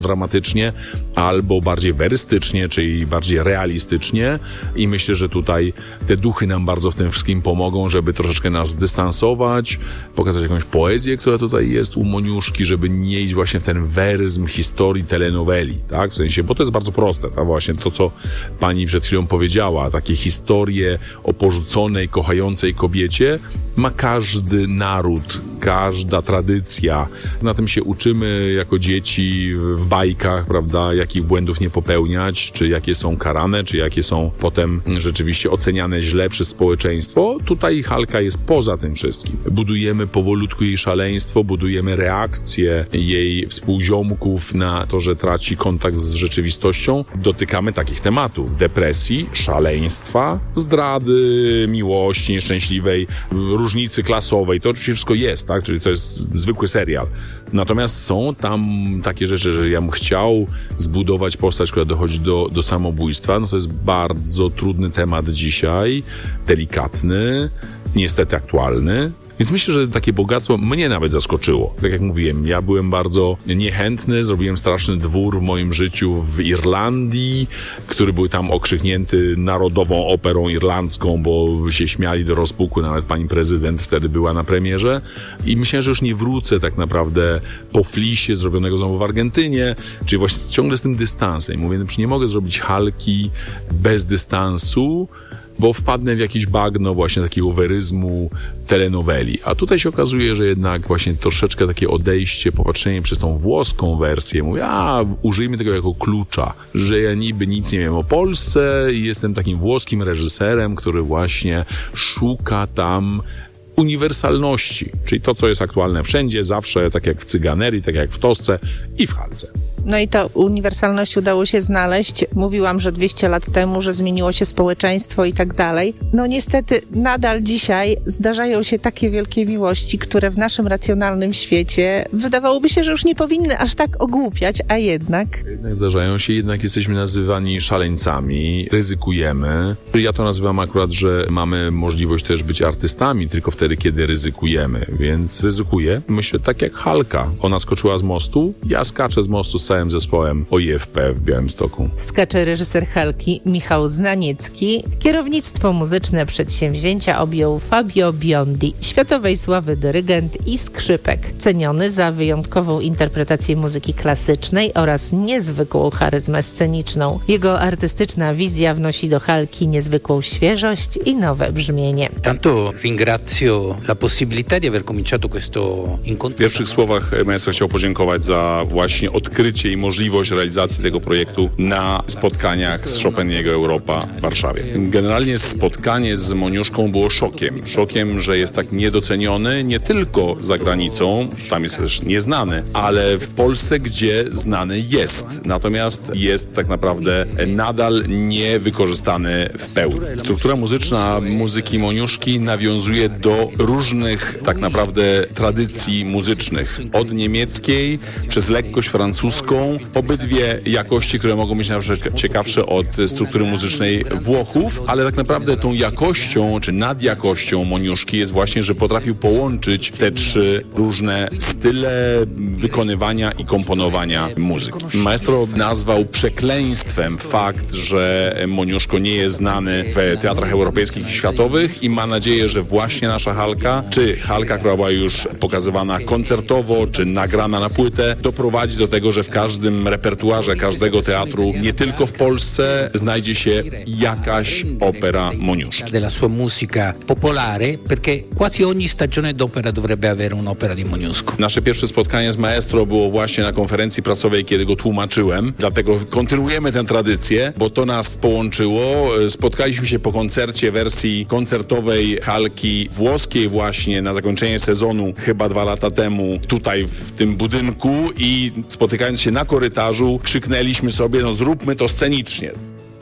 dramatycznie, albo bardziej werystycznie, czyli bardziej realistycznie i myślę, że tutaj te duchy nam bardzo w tym wszystkim pomogą, żeby troszeczkę nas zdystansować, pokazać jakąś poezję, która tutaj jest u Moniuszki, żeby nie iść właśnie w ten weryzm historii telenoweli, tak? W sensie, bo to jest bardzo proste, tak? Właśnie to, co pani przed chwilą powiedziała, takie historie o porzuconej, kochającej kobiecie ma każdy naród, każda tradycja. Na tym się uczymy jako dzieci w bajkach, prawda, jakich błędów nie popełniać, czy jakie są karane, czy jakie są potem rzeczywiście oceniane źle przez społeczeństwo. Tutaj Halka jest poza tym wszystkim. Budujemy powolutku jej szaleństwo, budujemy reakcję jej współziomków na to, że traci kontakt z rzeczywistością. Dotykamy takich tematów: depresji, szaleństwa, zdrady, miłości nieszczęśliwej, różnicy klasowej. To oczywiście wszystko jest, tak? Czyli to jest zwykły serial. Natomiast są tam takie rzeczy, że ja bym chciał zbudować postać, która dochodzi do samobójstwa. No to jest bardzo trudny temat dzisiaj, delikatny, niestety aktualny. Więc myślę, że takie bogactwo mnie nawet zaskoczyło. Tak jak mówiłem, ja byłem bardzo niechętny, zrobiłem straszny dwór w moim życiu w Irlandii, który był tam okrzyknięty narodową operą irlandzką, bo się śmiali do rozpuku, nawet pani prezydent wtedy była na premierze. I myślałem, że już nie wrócę tak naprawdę po flisie zrobionego znowu w Argentynie, czyli właśnie ciągle z tym dystansem. Mówię, no, nie mogę zrobić Halki bez dystansu, bo wpadnę w jakieś bagno właśnie takiego weryzmu telenoweli. A tutaj się okazuje, że jednak właśnie troszeczkę takie odejście, popatrzenie przez tą włoską wersję. Mówię, użyjmy tego jako klucza, że ja niby nic nie wiem o Polsce i jestem takim włoskim reżyserem, który właśnie szuka tam uniwersalności, czyli to, co jest aktualne wszędzie, zawsze, tak jak w Cyganerii, tak jak w Tosce i w Halce. No i ta uniwersalność udało się znaleźć. Mówiłam, że 200 lat temu, że zmieniło się społeczeństwo i tak dalej. No niestety nadal dzisiaj zdarzają się takie wielkie miłości, które w naszym racjonalnym świecie wydawałoby się, że już nie powinny aż tak ogłupiać, a jednak... Jednak zdarzają się, jednak jesteśmy nazywani szaleńcami, ryzykujemy. Ja to nazywam akurat, że mamy możliwość też być artystami, tylko wtedy, kiedy ryzykujemy, więc ryzykuję. Myślę tak jak Halka. Ona skoczyła z mostu, ja skaczę z mostu z całym zespołem OIFP w Białymstoku. Skacze reżyser Halki Michał Znaniecki. Kierownictwo muzyczne przedsięwzięcia objął Fabio Biondi, światowej sławy dyrygent i skrzypek, ceniony za wyjątkową interpretację muzyki klasycznej oraz niezwykłą charyzmę sceniczną. Jego artystyczna wizja wnosi do Halki niezwykłą świeżość i nowe brzmienie. Tanto ringrazio la possibilità di aver cominciato questo incontro. W pierwszych słowach maestro chciał podziękować za właśnie odkrycie i możliwość realizacji tego projektu na spotkaniach z Chopiniego Europa w Warszawie. Generalnie spotkanie z Moniuszką było szokiem. Szokiem, że jest tak niedoceniony nie tylko za granicą, tam jest też nieznany, ale w Polsce, gdzie znany jest. Natomiast jest tak naprawdę nadal niewykorzystany w pełni. Struktura muzyczna muzyki Moniuszki nawiązuje do różnych tak naprawdę tradycji muzycznych. Od niemieckiej przez lekkość francuską, obydwie jakości, które mogą być nawet ciekawsze od struktury muzycznej Włochów, ale tak naprawdę tą jakością, czy nadjakością Moniuszki jest właśnie, że potrafił połączyć te trzy różne style wykonywania i komponowania muzyki. Maestro nazwał przekleństwem fakt, że Moniuszko nie jest znany w teatrach europejskich i światowych i ma nadzieję, że właśnie nasza Halka, czy Halka, która była już pokazywana koncertowo, czy nagrana na płytę, doprowadzi do tego, że w każdym repertuarze każdego teatru, nie tylko w Polsce, znajdzie się jakaś opera Moniuszki. Della sua musica popolare, perché quasi ogni stagione d'opera dovrebbe avere un'opera di Moniuszko. Nasze pierwsze spotkanie z maestro było właśnie na konferencji prasowej, kiedy go tłumaczyłem. Dlatego kontynuujemy tę tradycję, bo to nas połączyło. Spotkaliśmy się po koncercie wersji koncertowej Halki włoskiej właśnie na zakończenie sezonu chyba 2 lata temu tutaj w tym budynku i spotykając się na korytarzu krzyknęliśmy sobie, no zróbmy to scenicznie.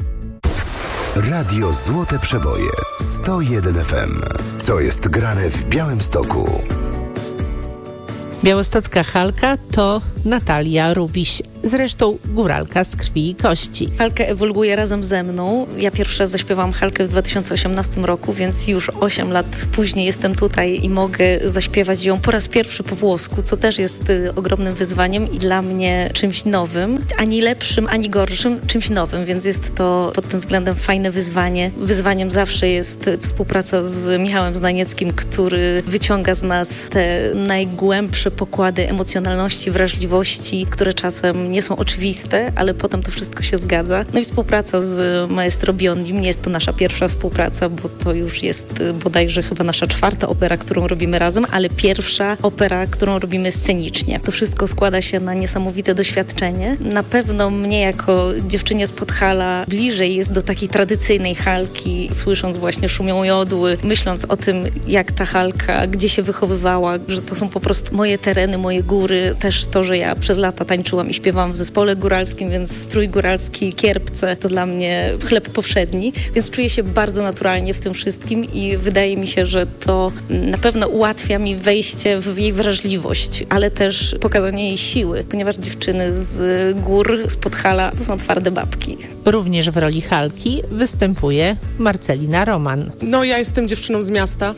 Radio Złote Przeboje 101 FM. Co jest grane w Białymstoku? Białostocka Halka to Natalia Rubiś, zresztą góralka z krwi i kości. Halka ewoluuje razem ze mną. Ja pierwsza zaśpiewałam Halkę w 2018 roku, więc już 8 lat później jestem tutaj i mogę zaśpiewać ją po raz pierwszy po włosku, co też jest ogromnym wyzwaniem i dla mnie czymś nowym. Ani lepszym, ani gorszym, czymś nowym, więc jest to pod tym względem fajne wyzwanie. Wyzwaniem zawsze jest współpraca z Michałem Znanieckim, który wyciąga z nas te najgłębsze pokłady emocjonalności, wrażliwości, które czasem nie są oczywiste, ale potem to wszystko się zgadza. No i współpraca z Maestro Biondim. Nie jest to nasza pierwsza współpraca, bo to już jest bodajże chyba nasza 4. opera, którą robimy razem, ale pierwsza opera, którą robimy scenicznie. To wszystko składa się na niesamowite doświadczenie. Na pewno mnie jako dziewczynie z Podhala bliżej jest do takiej tradycyjnej Halki, słysząc właśnie szumią jodły, myśląc o tym, jak ta Halka, gdzie się wychowywała, że to są po prostu moje tereny, moje góry. Też to, że ja przez lata tańczyłam i śpiewałam w zespole góralskim, więc strój góralski, kierpce to dla mnie chleb powszedni, więc czuję się bardzo naturalnie w tym wszystkim i wydaje mi się, że to na pewno ułatwia mi wejście w jej wrażliwość, ale też pokazanie jej siły, ponieważ dziewczyny z gór, z Podhala to są twarde babki. Również w roli Halki występuje Marcelina Roman. No ja jestem dziewczyną z miasta,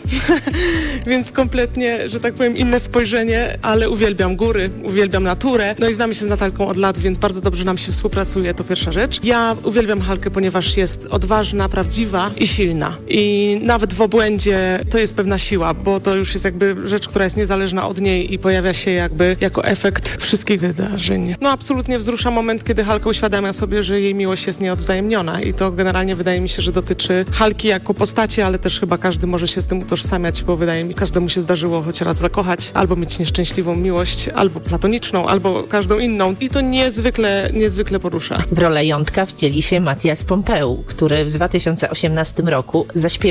więc kompletnie, że tak powiem, inne spojrzenie, ale uwielbiam góry, uwielbiam naturę. No i znamy się z Natalką od lat, więc bardzo dobrze nam się współpracuje, to pierwsza rzecz. Ja uwielbiam Halkę, ponieważ jest odważna, prawdziwa i silna. I nawet w obłędzie to jest pewna siła, bo to już jest jakby rzecz, która jest niezależna od niej i pojawia się jakby jako efekt wszystkich wydarzeń. No absolutnie wzrusza moment, kiedy Halka uświadamia sobie, że jej miłość jest nieodwzajemniona i to generalnie wydaje mi się, że dotyczy Halki jako postaci, ale też chyba każdy może się z tym utożsamiać, bo wydaje mi, każdemu się zdarzyło choć raz zakochać, albo mieć nieszczęśliwą miłość, albo platoniczną, albo każdą inną i to niezwykle porusza. W rolę jątka wcieli się Matias Pompeu, który w 2018 roku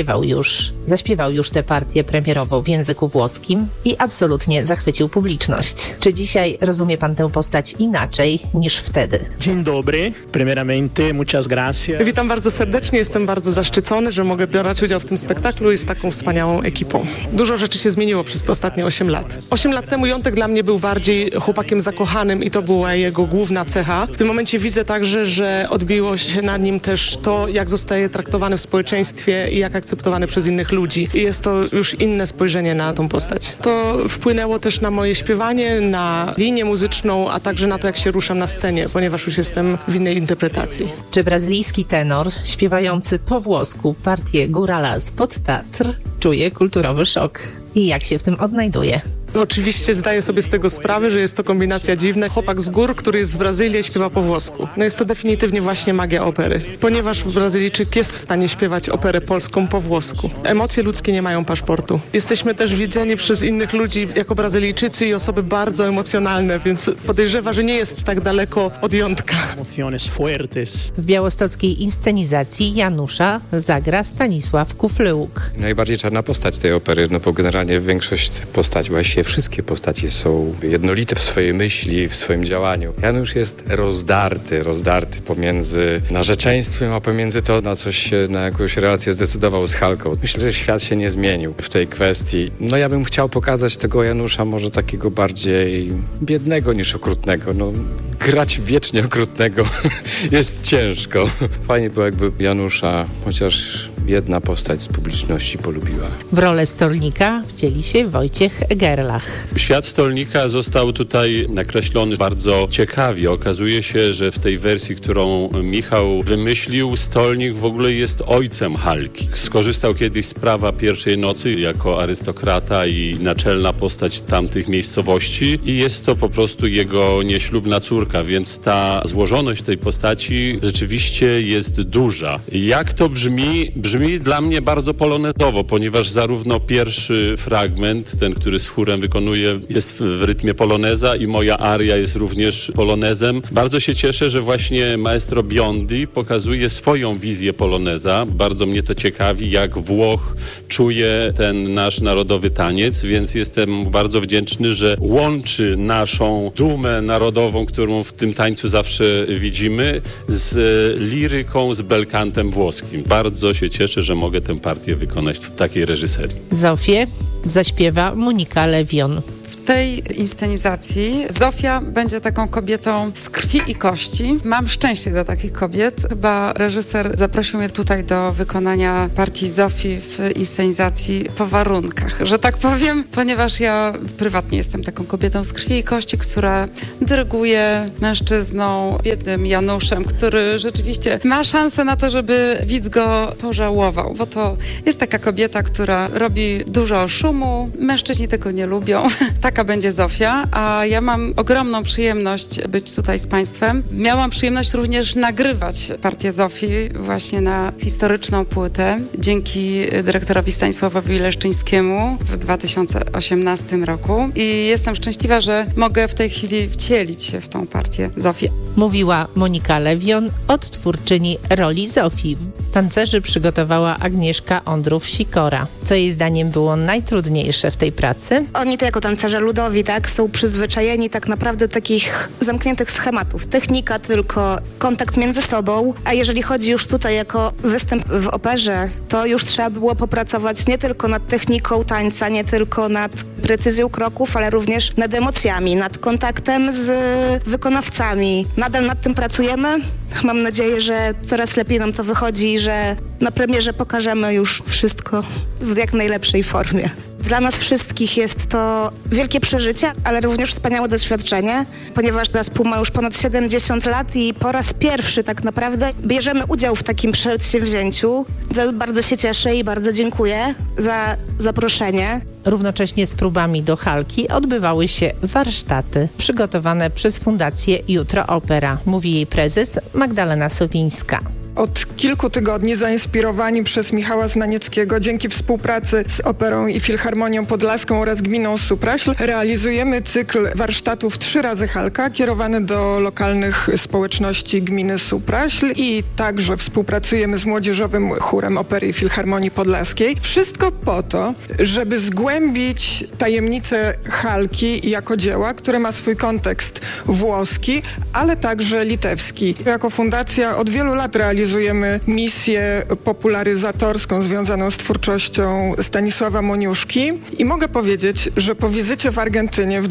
zaśpiewał już tę partię premierową w języku włoskim i absolutnie zachwycił publiczność. Czy dzisiaj rozumie pan tę postać inaczej niż wtedy? Dzień dobry, primeramente muchas gracias. Witam bardzo serdecznie, jestem bardzo zaszczycony, że mogę brać udział w tym spektaklu i z taką wspaniałą ekipą. Dużo rzeczy się zmieniło przez te ostatnie 8 lat. 8 lat temu Jątek dla mnie był bardziej chłopakiem zakochanym i to była jego główna cecha. W tym momencie widzę także, że odbiło się na nim też to, jak zostaje traktowany w społeczeństwie i jak akceptowany przez innych ludzi. I jest to już inne spojrzenie na tą postać. To wpłynęło też na moje śpiewanie, na linię muzyczną, a także na to, jak się ruszam na scenie, ponieważ już jestem w innej interpretacji. Czy brazylijski tenor śpiewający po włosku partię górala spod Tatr czuje kulturowy szok? I jak się w tym odnajduje? Oczywiście zdaję sobie z tego sprawę, że jest to kombinacja dziwna. Chłopak z gór, który jest z Brazylii i śpiewa po włosku. No jest to definitywnie właśnie magia opery. Ponieważ Brazylijczyk jest w stanie śpiewać operę polską po włosku. Emocje ludzkie nie mają paszportu. Jesteśmy też widziani przez innych ludzi jako Brazylijczycy i osoby bardzo emocjonalne, więc podejrzewam, że nie jest tak daleko od Jątka. W białostockiej inscenizacji Janusza zagra Stanisław Kufleuk. Najbardziej czarna postać tej opery, no bo generalnie większość postaci, właściwie wszystkie postaci są jednolite w swojej myśli, w swoim działaniu. Janusz jest rozdarty pomiędzy narzeczeństwem, a pomiędzy to, na jakąś relację zdecydował z Halką. Myślę, że świat się nie zmienił w tej kwestii. No ja bym chciał pokazać tego Janusza może takiego bardziej biednego niż okrutnego. No, grać wiecznie okrutnego jest ciężko. Fajnie było, jakby Janusza chociaż jedna postać z publiczności polubiła. W rolę Stolnika wcieli się Wojciech Gerlach. Świat Stolnika został tutaj nakreślony bardzo ciekawie. Okazuje się, że w tej wersji, którą Michał wymyślił, Stolnik w ogóle jest ojcem Halki. Skorzystał kiedyś z prawa pierwszej nocy jako arystokrata i naczelna postać tamtych miejscowości i jest to po prostu jego nieślubna córka, więc ta złożoność tej postaci rzeczywiście jest duża. Jak to brzmi? Brzmi dla mnie bardzo polonezowo, ponieważ zarówno pierwszy fragment, ten, który z chórem wykonuje, jest w rytmie poloneza i moja aria jest również polonezem. Bardzo się cieszę, że właśnie maestro Biondi pokazuje swoją wizję poloneza. Bardzo mnie to ciekawi, jak Włoch czuje ten nasz narodowy taniec, więc jestem bardzo wdzięczny, że łączy naszą dumę narodową, którą w tym tańcu zawsze widzimy, z liryką, z belkantem włoskim. Bardzo się cieszę, że mogę tę partię wykonać w takiej reżyserii. Zofię zaśpiewa Monika Lewion. W tej inscenizacji Zofia będzie taką kobietą z krwi i kości. Mam szczęście do takich kobiet. Chyba reżyser zaprosił mnie tutaj do wykonania partii Zofii w inscenizacji po warunkach, że tak powiem, ponieważ ja prywatnie jestem taką kobietą z krwi i kości, która dyryguje mężczyzną, biednym Januszem, który rzeczywiście ma szansę na to, żeby widz go pożałował, bo to jest taka kobieta, która robi dużo szumu, mężczyźni tego nie lubią. Taka będzie Zofia, a ja mam ogromną przyjemność być tutaj z Państwem. Miałam przyjemność również nagrywać partię Zofii właśnie na historyczną płytę dzięki dyrektorowi Stanisławowi Leszczyńskiemu w 2018 roku i jestem szczęśliwa, że mogę w tej chwili wcielić się w tą partię Zofii. Mówiła Monika Lewion, odtwórczyni roli Zofii. Tancerzy przygotowała Agnieszka Ondrów-Sikora. Co jej zdaniem było najtrudniejsze w tej pracy? Oni to jako tancerze ludowi, tak, są przyzwyczajeni tak naprawdę do takich zamkniętych schematów. Technika tylko, kontakt między sobą, a jeżeli chodzi już tutaj jako występ w operze, to już trzeba było popracować nie tylko nad techniką tańca, nie tylko nad precyzją kroków, ale również nad emocjami, nad kontaktem z wykonawcami. Nadal nad tym pracujemy. Mam nadzieję, że coraz lepiej nam to wychodzi i że na premierze pokażemy już wszystko w jak najlepszej formie. Dla nas wszystkich jest to wielkie przeżycie, ale również wspaniałe doświadczenie, ponieważ zespół ma już ponad 70 lat i po raz pierwszy tak naprawdę bierzemy udział w takim przedsięwzięciu. Bardzo się cieszę i bardzo dziękuję za zaproszenie. Równocześnie z próbami do Halki odbywały się warsztaty przygotowane przez Fundację Jutro Opera, mówi jej prezes Magdalena Sowińska. Od kilku tygodni zainspirowani przez Michała Znanieckiego dzięki współpracy z Operą i Filharmonią Podlaską oraz Gminą Supraśl realizujemy cykl warsztatów 3 razy Halka kierowany do lokalnych społeczności gminy Supraśl i także współpracujemy z Młodzieżowym Chórem Opery i Filharmonii Podlaskiej. Wszystko po to, żeby zgłębić tajemnicę Halki jako dzieła, które ma swój kontekst włoski, ale także litewski. Jako fundacja od wielu lat realizujemy misję popularyzatorską związaną z twórczością Stanisława Moniuszki i mogę powiedzieć, że po wizycie w Argentynie w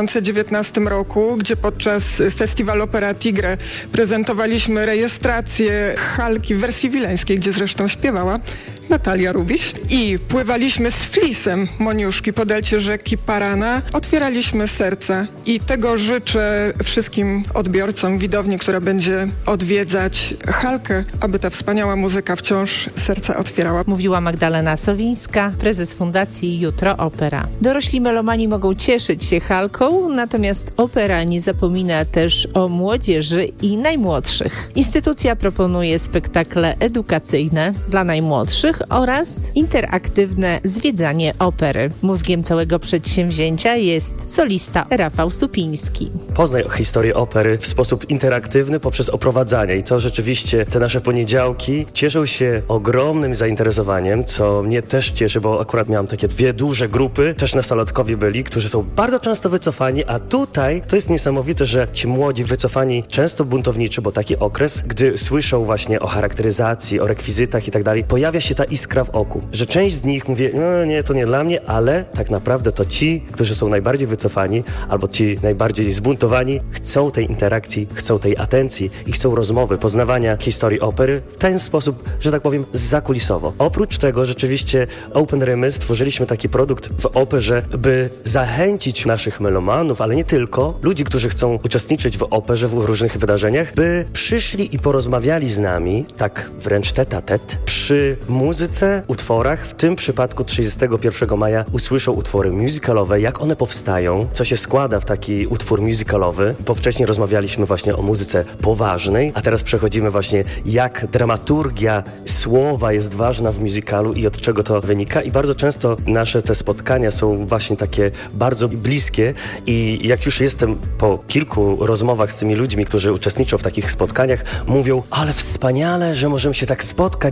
2019 roku, gdzie podczas festiwalu Opera Tigre prezentowaliśmy rejestrację Halki w wersji wileńskiej, gdzie zresztą śpiewała Natalia Rubiś i pływaliśmy z flisem Moniuszki po delcie rzeki Parana, otwieraliśmy serca i tego życzę wszystkim odbiorcom widowni, która będzie odwiedzać Halkę, aby ta wspaniała muzyka wciąż serca otwierała. Mówiła Magdalena Sowińska, prezes Fundacji Jutro Opera. Dorośli melomani mogą cieszyć się Halką, natomiast opera nie zapomina też o młodzieży i najmłodszych. Instytucja proponuje spektakle edukacyjne dla najmłodszych oraz interaktywne zwiedzanie opery. Mózgiem całego przedsięwzięcia jest solista Rafał Supiński. Poznaj historię opery w sposób interaktywny poprzez oprowadzanie i to rzeczywiście te nasze poniedziałki cieszą się ogromnym zainteresowaniem, co mnie też cieszy, bo akurat miałam takie 2 duże grupy, też nastolatkowie byli, którzy są bardzo często wycofani, a tutaj to jest niesamowite, że ci młodzi wycofani, często buntowniczy, bo taki okres, gdy słyszą właśnie o charakteryzacji, o rekwizytach i tak dalej, pojawia się ta iskra w oku, że część z nich mówi, no nie, to nie dla mnie, ale tak naprawdę to ci, którzy są najbardziej wycofani albo ci najbardziej zbuntowani, chcą tej interakcji, chcą tej atencji i chcą rozmowy, poznawania historii opery w ten sposób, że tak powiem, zakulisowo. Oprócz tego rzeczywiście Open Rymy stworzyliśmy taki produkt w operze, by zachęcić naszych melomanów, ale nie tylko, ludzi, którzy chcą uczestniczyć w operze, w różnych wydarzeniach, by przyszli i porozmawiali z nami, tak wręcz tete-a-tete, przy muzyce, utworach. W tym przypadku 31 maja usłyszą utwory musicalowe, jak one powstają, co się składa w taki utwór musicalowy, bo wcześniej rozmawialiśmy właśnie o muzyce poważnej, a teraz przechodzimy właśnie jak dramaturgia słowa jest ważna w musicalu i od czego to wynika i bardzo często nasze te spotkania są właśnie takie bardzo bliskie i jak już jestem po kilku rozmowach z tymi ludźmi, którzy uczestniczą w takich spotkaniach, mówią, ale wspaniale, że możemy się tak spotkać blisko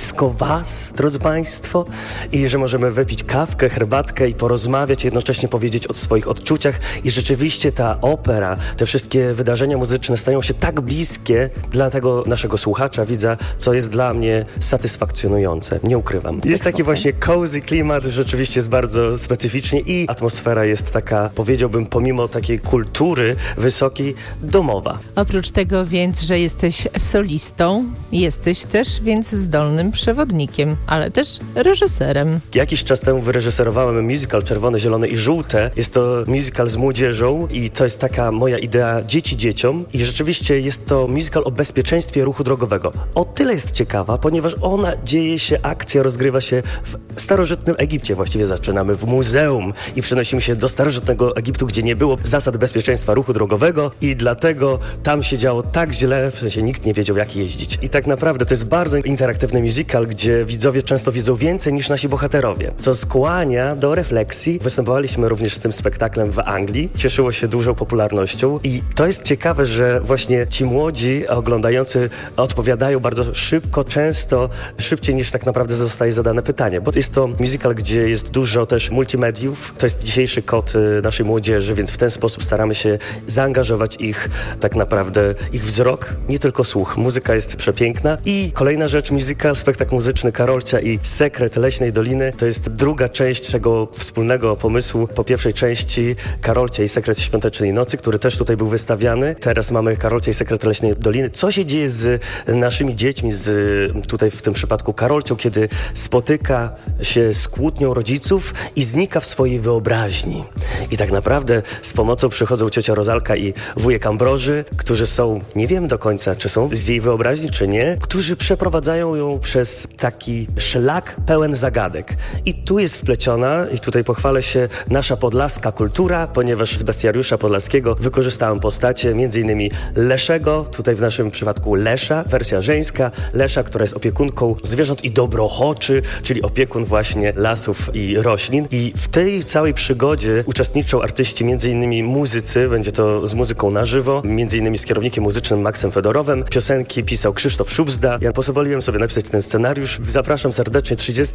blisko was, drodzy państwo, i że możemy wypić kawkę, herbatkę i porozmawiać, jednocześnie powiedzieć o swoich odczuciach i rzeczywiście ta opera, te wszystkie wydarzenia muzyczne stają się tak bliskie dla tego naszego słuchacza, widza, co jest dla mnie satysfakcjonujące, nie ukrywam. Jest taki właśnie cozy klimat, rzeczywiście jest bardzo specyficznie i atmosfera jest taka, powiedziałbym, pomimo takiej kultury wysokiej, domowa. Oprócz tego więc, że jesteś solistą, jesteś też więc zdolnym przewodnikiem, ale też reżyserem. Jakiś czas temu wyreżyserowałem musical Czerwone, Zielone i Żółte. Jest to musical z młodzieżą i to jest taka moja idea dzieci dzieciom i rzeczywiście jest to musical o bezpieczeństwie ruchu drogowego. O tyle jest ciekawa, ponieważ ona akcja rozgrywa się w starożytnym Egipcie. Właściwie zaczynamy w muzeum i przenosimy się do starożytnego Egiptu, gdzie nie było zasad bezpieczeństwa ruchu drogowego i dlatego tam się działo tak źle, w sensie nikt nie wiedział, jak jeździć. I tak naprawdę to jest bardzo interaktywny musical, gdzie widzowie często wiedzą więcej niż nasi bohaterowie, co skłania do refleksji. Występowaliśmy również z tym spektaklem w Anglii. Cieszyło się dużą popularnością i to jest ciekawe, że właśnie ci młodzi oglądający odpowiadają bardzo szybko, często szybciej niż tak naprawdę zostaje zadane pytanie, bo jest to musical, gdzie jest dużo też multimediów. To jest dzisiejszy kod naszej młodzieży, więc w ten sposób staramy się zaangażować ich, tak naprawdę ich wzrok, nie tylko słuch. Muzyka jest przepiękna. I kolejna rzecz, musical, spektakl muzyczny Karolcia i Sekret Leśnej Doliny. To jest druga część tego wspólnego pomysłu. Po pierwszej części Karolcia i Sekret Świątecznej Nocy, który też tutaj był wystawiany. Teraz mamy Karolcia i Sekret Leśnej Doliny. Co się dzieje z naszymi dziećmi, tutaj w tym przypadku Karolcią, kiedy spotyka się z kłótnią rodziców i znika w swojej wyobraźni. I tak naprawdę z pomocą przychodzą ciocia Rozalka i wujek Ambroży, którzy są, nie wiem do końca, czy są z jej wyobraźni, czy nie, którzy przeprowadzają ją przez taki szlak pełen zagadek. I tu jest wpleciona, i tutaj pochwalę się, nasza podlaska kultura, ponieważ z Bestiariusza Podlaskiego wykorzystałem postacie m.in. Leszego, tutaj w naszym przypadku Lesza, wersja żeńska, Lesza, która jest opiekunką zwierząt i dobrochoczy, czyli opiekun właśnie lasów i roślin. I w tej całej przygodzie uczestniczą artyści, m.in. muzycy, będzie to z muzyką na żywo, m.in. z kierownikiem muzycznym Maxem Fedorowem. Piosenki pisał Krzysztof Szubzda. Ja pozwoliłem sobie napisać ten scenariusz. Zapraszam serdecznie,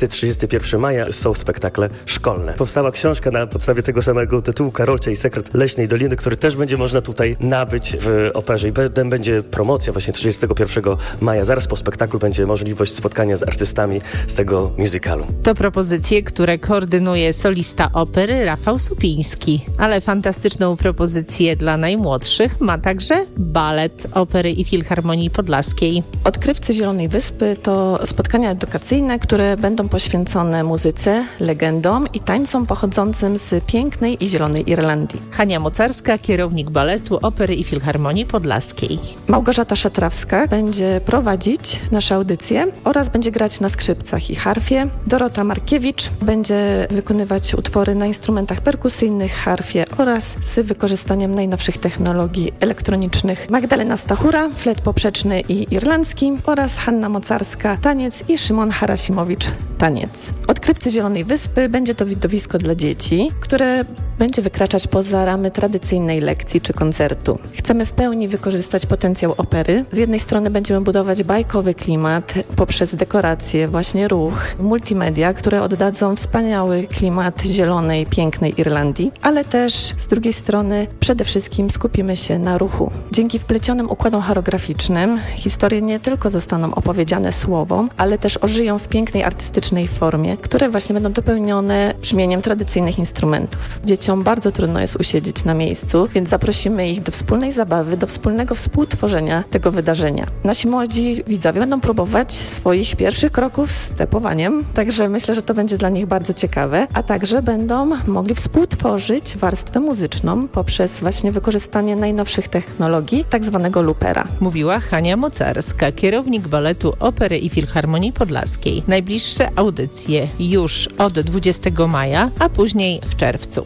30-31 maja są spektakle szkolne. Powstała książka na podstawie tego samego tytułu, Karolcia i Sekret Leśnej Doliny, który też będzie można tutaj nabyć w operze. I będzie promocja właśnie 31 maja. Zaraz po spektaklu będzie możliwość spotkania z artystami z tego musicalu. To propozycje, które koordynuje solista opery Rafał Supiński. Ale fantastyczną propozycję dla najmłodszych ma także balet Opery i Filharmonii Podlaskiej. Odkrywcy Zielonej Wyspy to spotkania edukacyjne, które będą poświęcone muzyce, legendom i tańcom pochodzącym z pięknej i zielonej Irlandii. Hania Mocarska, kierownik baletu Opery i Filharmonii Podlaskiej. Małgorzata Szetrawska będzie prowadzić nasze audycje oraz będzie grać na skrzypcach i harfie. Dorota Markiewicz będzie wykonywać utwory na instrumentach perkusyjnych, harfie oraz z wykorzystaniem najnowszych technologii elektronicznych. Magdalena Stachura, flet poprzeczny i irlandzki oraz Hanna Mocarska, taniec i Szymon Harasimowicz, taniec. Odkrywcy Zielonej Wyspy będzie to widowisko dla dzieci, które będzie wykraczać poza ramy tradycyjnej lekcji czy koncertu. Chcemy w pełni wykorzystać potencjał opery. Z jednej strony będziemy budować bajkowy klimat poprzez dekoracje, właśnie ruch, multimedia, które oddadzą wspaniały klimat zielonej, pięknej Irlandii, ale też z drugiej strony przede wszystkim skupimy się na ruchu. Dzięki wplecionym układom choreograficznym historie nie tylko zostaną opowiedziane słowom, ale też ożyją w pięknej, artystycznej formie, które właśnie będą dopełnione brzmieniem tradycyjnych instrumentów. Dzieciom bardzo trudno jest usiedzieć na miejscu, więc zaprosimy ich do wspólnej zabawy, do wspólnego współtworzenia tego wydarzenia. Nasi młodzi widzowie będą próbować swoich pierwszych kroków z stepowaniem, także myślę, że to będzie dla nich bardzo ciekawe, a także będą mogli współtworzyć warstwę muzyczną poprzez właśnie wykorzystanie najnowszych technologii, tak zwanego loopera. Mówiła Hania Mocarska, kierownik baletu Opery i Filharmonii Podlaskiej. Najbliższe audycje już od 20 maja, a później w czerwcu.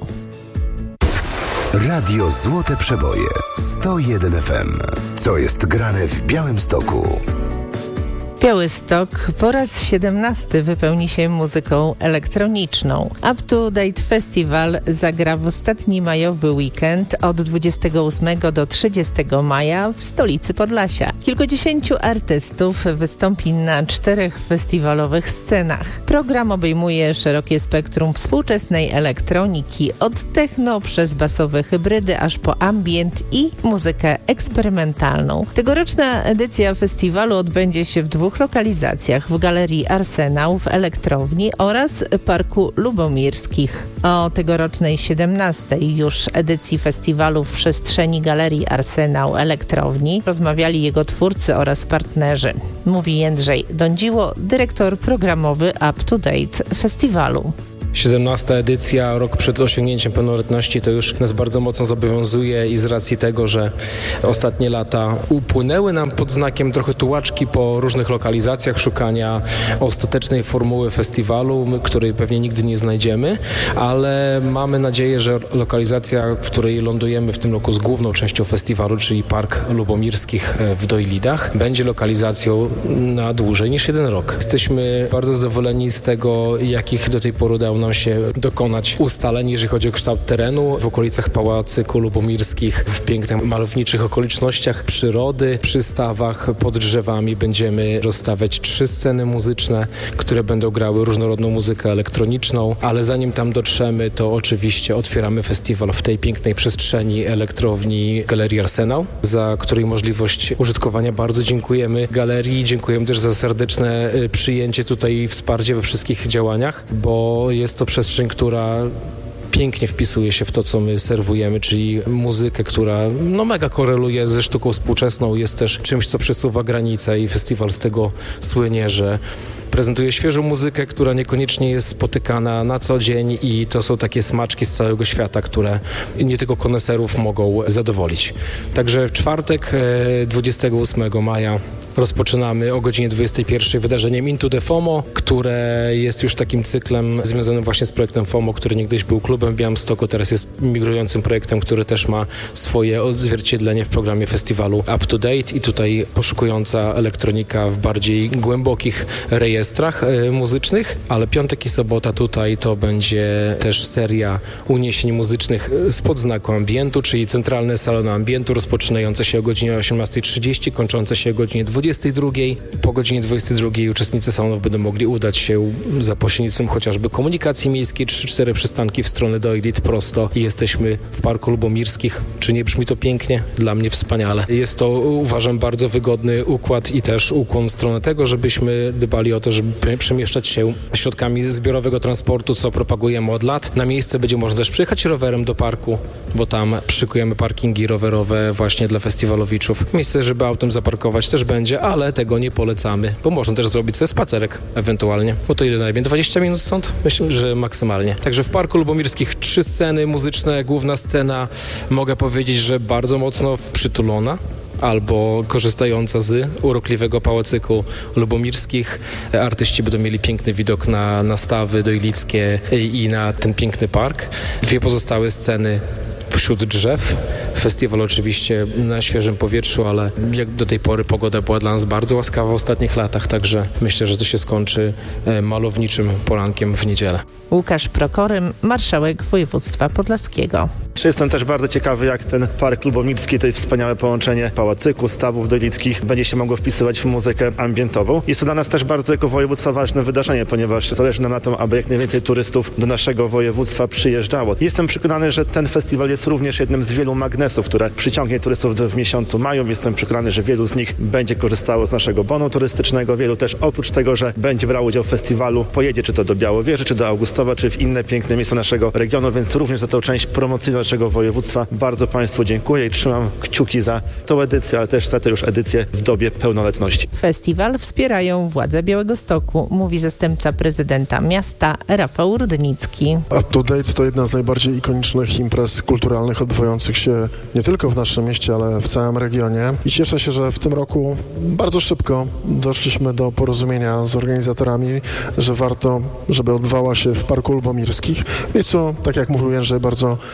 Radio Złote Przeboje 101 FM. Co jest grane w Białymstoku? Białystok po raz 17 wypełni się muzyką elektroniczną. Up to Date Festival zagra w ostatni majowy weekend od 28 do 30 maja w stolicy Podlasia. Kilkudziesięciu artystów wystąpi na 4 festiwalowych scenach. Program obejmuje szerokie spektrum współczesnej elektroniki, od techno przez basowe hybrydy aż po ambient i muzykę eksperymentalną. Tegoroczna edycja festiwalu odbędzie się w 2 lokalizacjach: w Galerii Arsenał w Elektrowni oraz Parku Lubomirskich. O tegorocznej 17. już edycji festiwalu w przestrzeni Galerii Arsenał Elektrowni rozmawiali jego twórcy oraz partnerzy. Mówi Jędrzej Dądziło, dyrektor programowy Up to Date Festiwalu. 17. edycja, rok przed osiągnięciem pełnoletności, to już nas bardzo mocno zobowiązuje i z racji tego, że ostatnie lata upłynęły nam pod znakiem trochę tułaczki po różnych lokalizacjach, szukania ostatecznej formuły festiwalu, której pewnie nigdy nie znajdziemy, ale mamy nadzieję, że lokalizacja, w której lądujemy w tym roku z główną częścią festiwalu, czyli Park Lubomirskich w Dojlidach, będzie lokalizacją na dłużej niż 1 rok. Jesteśmy bardzo zadowoleni z tego, jakich do tej pory udało nam się dokonać ustaleń, jeżeli chodzi o kształt terenu w okolicach Pałacyku Lubomirskich, w pięknych, malowniczych okolicznościach przyrody, przy stawach, pod drzewami będziemy rozstawiać 3 sceny muzyczne, które będą grały różnorodną muzykę elektroniczną, ale zanim tam dotrzemy, to oczywiście otwieramy festiwal w tej pięknej przestrzeni Elektrowni Galerii Arsenał, za której możliwość użytkowania bardzo dziękujemy galerii, dziękujemy też za serdeczne przyjęcie tutaj i wsparcie we wszystkich działaniach, bo jest to przestrzeń, która pięknie wpisuje się w to, co my serwujemy, czyli muzykę, która mega koreluje ze sztuką współczesną, jest też czymś, co przesuwa granice i festiwal z tego słynie, że prezentuje świeżą muzykę, która niekoniecznie jest spotykana na co dzień i to są takie smaczki z całego świata, które nie tylko koneserów mogą zadowolić. Także w czwartek, 28 maja rozpoczynamy o godzinie 21 wydarzeniem Into the FOMO, które jest już takim cyklem związanym właśnie z projektem FOMO, który niegdyś był klubem w Białymstoku, teraz jest migrującym projektem, który też ma swoje odzwierciedlenie w programie festiwalu Up to Date i tutaj poszukująca elektronika w bardziej głębokich rejestrach muzycznych, ale piątek i sobota tutaj to będzie też seria uniesień muzycznych spod znaku ambientu, czyli centralne salony ambientu rozpoczynające się o godzinie 18:30, kończące się o godzinie 22. Po godzinie 22 uczestnicy salonów będą mogli udać się za pośrednictwem chociażby komunikacji miejskiej 3-4 przystanki w stronę Dojlid prosto i jesteśmy w Parku Lubomirskich. Czy nie brzmi to pięknie? Dla mnie wspaniale. Jest to, uważam, bardzo wygodny układ i też ukłon w stronę tego, żebyśmy dbali o to, żeby przemieszczać się środkami zbiorowego transportu, co propagujemy od lat. Na miejsce będzie można też przyjechać rowerem do parku, bo tam szykujemy parkingi rowerowe właśnie dla festiwalowiczów. Miejsce, żeby autem zaparkować też będzie, ale tego nie polecamy, bo można też zrobić sobie spacerek ewentualnie. Bo to ile najmniej? 20 minut stąd? Myślę, że maksymalnie. Także w Parku Lubomirskich 3 sceny muzyczne, główna scena, mogę powiedzieć, że bardzo mocno przytulona albo korzystająca z urokliwego Pałacyku Lubomirskich. Artyści będą mieli piękny widok na stawy dojlickie i na ten piękny park. 2 pozostałe sceny wśród drzew. Festiwal oczywiście na świeżym powietrzu, ale jak do tej pory pogoda była dla nas bardzo łaskawa w ostatnich latach, także myślę, że to się skończy malowniczym porankiem w niedzielę. Łukasz Prokorym, marszałek województwa podlaskiego. Jestem też bardzo ciekawy, jak ten Park Lubomirski, to jest wspaniałe połączenie pałacyku, stawów dojlickich, będzie się mogło wpisywać w muzykę ambientową. Jest to dla nas też bardzo jako województwa ważne wydarzenie, ponieważ zależy nam na tym, aby jak najwięcej turystów do naszego województwa przyjeżdżało. Jestem przekonany, że ten festiwal jest również jednym z wielu magnesów, które przyciągnie turystów w miesiącu maju. Jestem przekonany, że wielu z nich będzie korzystało z naszego bonu turystycznego. Wielu też oprócz tego, że będzie brało udział w festiwalu, pojedzie czy to do Białowieży, czy do Augustowa, czy w inne piękne miejsca naszego regionu, więc również za tą część promocyjną naszego województwa bardzo Państwu dziękuję i trzymam kciuki za tą edycję, ale też za tę już edycję w dobie pełnoletności. Festiwal wspierają władze Białegostoku, mówi zastępca prezydenta miasta Rafał Rudnicki. Up to Date to jedna z najbardziej ikonicznych imprez kulturalnych odbywających się nie tylko w naszym mieście, ale w całym regionie. I cieszę się, że w tym roku bardzo szybko doszliśmy do porozumienia z organizatorami, że warto, żeby odbywała się w Parku Lubomirskich. W miejscu, tak jak mówił Jędrzej, bardzo miłym,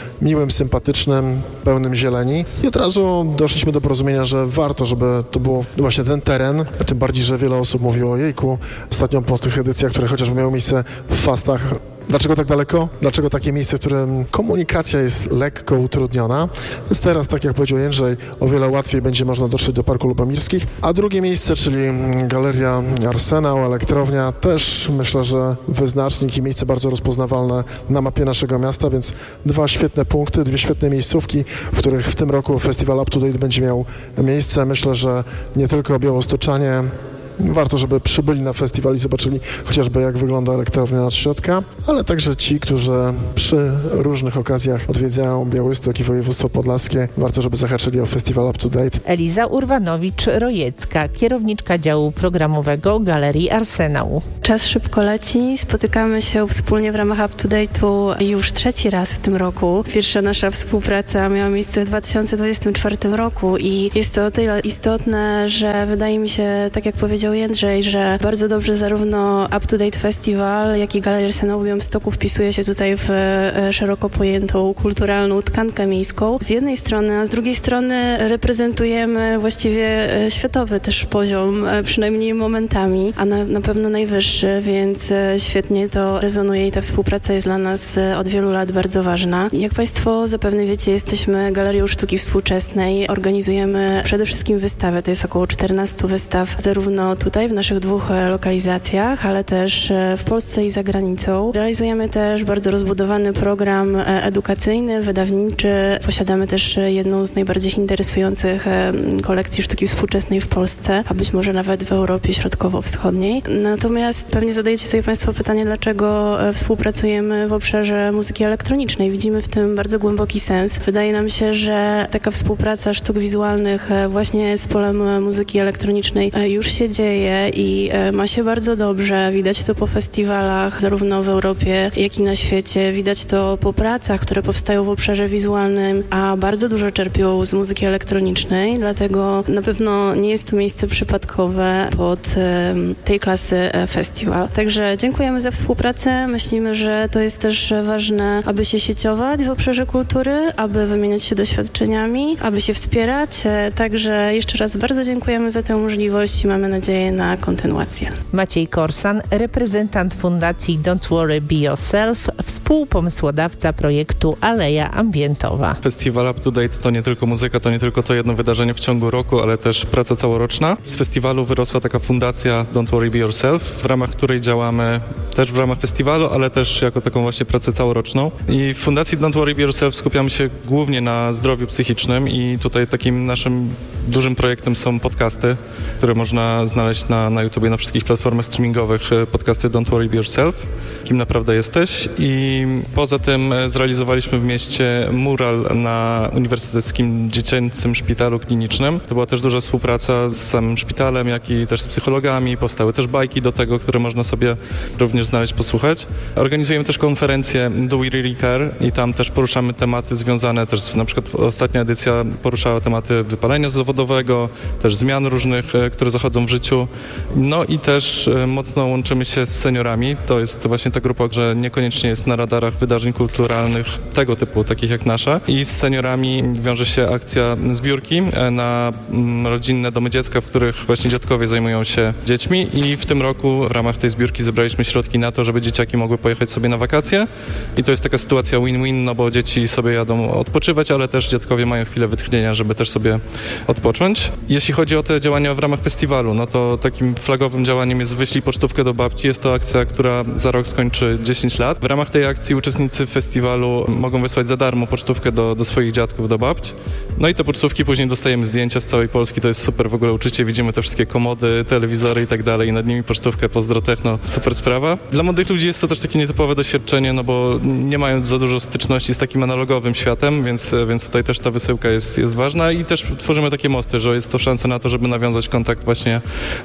miłym, sympatycznym, pełnym zieleni. I od razu doszliśmy do porozumienia, że warto, żeby to było właśnie ten teren, a tym bardziej, że wiele osób mówiło, jejku, ostatnio po tych edycjach, które chociażby miały miejsce w Fastach, dlaczego tak daleko? Dlaczego takie miejsce, w którym komunikacja jest lekko utrudniona? Więc teraz, tak jak powiedział Jędrzej, o wiele łatwiej będzie można dotrzeć do Parku Lubomirskich. A drugie miejsce, czyli Galeria Arsenał, Elektrownia, też myślę, że wyznacznik i miejsce bardzo rozpoznawalne na mapie naszego miasta, więc dwa świetne punkty, dwie świetne miejscówki, w których w tym roku festiwal Up to Date będzie miał miejsce. Myślę, że nie tylko białostoczanie, warto, żeby przybyli na festiwal i zobaczyli chociażby, jak wygląda elektrownia od środka, ale także ci, którzy przy różnych okazjach odwiedzają Białystok i województwo podlaskie, warto, żeby zahaczyli o festiwal Up to Date. Eliza Urwanowicz-Rojecka, kierowniczka działu programowego Galerii Arsenał. Czas szybko leci, spotykamy się wspólnie w ramach Up to Date'u już trzeci raz w tym roku. Pierwsza nasza współpraca miała miejsce w 2024 roku i jest to o tyle istotne, że wydaje mi się, tak jak powiedział Jędrzej, że bardzo dobrze zarówno Up to Date Festiwal, jak i Galeria Arsenału w Białymstoku wpisuje się tutaj w szeroko pojętą kulturalną tkankę miejską z jednej strony, a z drugiej strony reprezentujemy właściwie światowy też poziom, przynajmniej momentami, a na pewno najwyższy, więc świetnie to rezonuje i ta współpraca jest dla nas od wielu lat bardzo ważna. Jak Państwo zapewne wiecie, jesteśmy Galerią Sztuki Współczesnej, organizujemy przede wszystkim wystawy, to jest około 14 wystaw, zarówno tutaj w naszych dwóch lokalizacjach, ale też w Polsce i za granicą. Realizujemy też bardzo rozbudowany program edukacyjny, wydawniczy. Posiadamy też jedną z najbardziej interesujących kolekcji sztuki współczesnej w Polsce, a być może nawet w Europie Środkowo-Wschodniej. Natomiast pewnie zadajecie sobie Państwo pytanie, dlaczego współpracujemy w obszarze muzyki elektronicznej. Widzimy w tym bardzo głęboki sens. Wydaje nam się, że taka współpraca sztuk wizualnych właśnie z polem muzyki elektronicznej już się dzieje i ma się bardzo dobrze. Widać to po festiwalach, zarówno w Europie, jak i na świecie. Widać to po pracach, które powstają w obszarze wizualnym, a bardzo dużo czerpią z muzyki elektronicznej, dlatego na pewno nie jest to miejsce przypadkowe pod tej klasy festiwal. Także dziękujemy za współpracę. Myślimy, że to jest też ważne, aby się sieciować w obszarze kultury, aby wymieniać się doświadczeniami, aby się wspierać. Także jeszcze raz bardzo dziękujemy za tę możliwość i mamy nadzieję na kontynuację. Maciej Korsan, reprezentant Fundacji Don't Worry Be Yourself, współpomysłodawca projektu Aleja Ambientowa. Festiwal Up to Date to nie tylko muzyka, to nie tylko to jedno wydarzenie w ciągu roku, ale też praca całoroczna. Z festiwalu wyrosła taka fundacja Don't Worry Be Yourself, w ramach której działamy też w ramach festiwalu, ale też jako taką właśnie pracę całoroczną. I w Fundacji Don't Worry Be Yourself skupiamy się głównie na zdrowiu psychicznym i tutaj takim naszym dużym projektem są podcasty, które można znaleźć na YouTubie, na wszystkich platformach streamingowych, podcasty Don't Worry Be Yourself, kim naprawdę jesteś. I poza tym zrealizowaliśmy w mieście mural na Uniwersyteckim Dziecięcym Szpitalu Klinicznym. To była też duża współpraca z samym szpitalem, jak i też z psychologami. Powstały też bajki do tego, które można sobie również znaleźć, posłuchać. Organizujemy też konferencję Do We Really Care i tam też poruszamy tematy związane, też na przykład ostatnia edycja poruszała tematy wypalenia zawodowego, też zmian różnych, które zachodzą w życiu. No i też mocno łączymy się z seniorami. To jest właśnie ta grupa, że niekoniecznie jest na radarach wydarzeń kulturalnych tego typu, takich jak nasza. I z seniorami wiąże się akcja zbiórki na rodzinne domy dziecka, w których właśnie dziadkowie zajmują się dziećmi i w tym roku w ramach tej zbiórki zebraliśmy środki na to, żeby dzieciaki mogły pojechać sobie na wakacje i to jest taka sytuacja win-win, no bo dzieci sobie jadą odpoczywać, ale też dziadkowie mają chwilę wytchnienia, żeby też sobie odpocząć. Jeśli chodzi o te działania w ramach festiwalu, no to takim flagowym działaniem jest Wyślij pocztówkę do babci. Jest to akcja, która za rok skończy 10 lat. W ramach tej akcji uczestnicy festiwalu mogą wysłać za darmo pocztówkę do swoich dziadków, do babci. No i te pocztówki później dostajemy zdjęcia z całej Polski. To jest super w ogóle uczucie. Widzimy te wszystkie komody, telewizory i tak dalej. I nad nimi pocztówkę Pozdro Techno. Super sprawa. Dla młodych ludzi jest to też takie nietypowe doświadczenie, no bo nie mają za dużo styczności z takim analogowym światem, więc tutaj też ta wysyłka jest ważna i też tworzymy takie mosty, że jest to szansa na to, żeby nawiązać kontakt właśnie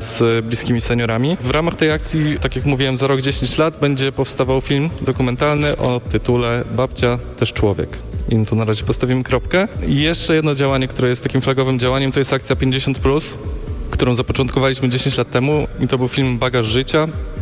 z bliskimi seniorami. W ramach tej akcji, tak jak mówiłem, za rok 10 lat będzie powstawał film dokumentalny o tytule Babcia też człowiek. I tu na razie postawimy kropkę. I jeszcze jedno działanie, które jest takim flagowym działaniem, to jest akcja 50+, którą zapoczątkowaliśmy 10 lat temu i to był film Bagaż życia.